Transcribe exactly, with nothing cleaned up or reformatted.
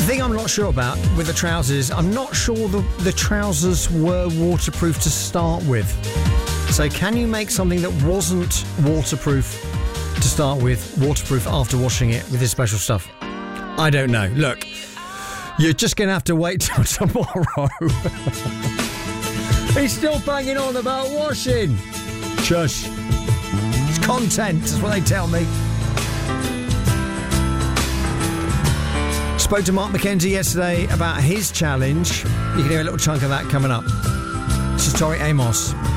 thing I'm not sure about with the trousers, I'm not sure the, the trousers were waterproof to start with. So can you make something that wasn't waterproof to start with, waterproof after washing it with this special stuff? I don't know. Look, you're just going to have to wait till tomorrow. He's still banging on about washing. Shush. It's content, is what they tell me. Spoke to Mark McKenzie yesterday about his challenge. You can hear a little chunk of that coming up. This is Tori Amos.